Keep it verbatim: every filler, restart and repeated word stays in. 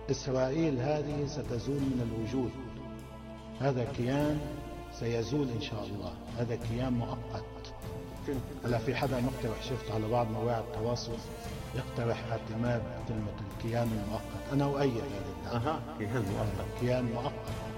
إسرائيل هذه ستزول من الوجود. هذا كيان سيزول إن شاء الله، هذا كيان مؤقت. هلا في حدا مقترح، شفت على بعض مواقع التواصل يقترح اعتماد كلمة الكيان المؤقت. أنا أؤيد هذا الدعم. أها كيان مؤقت. كيان مؤقت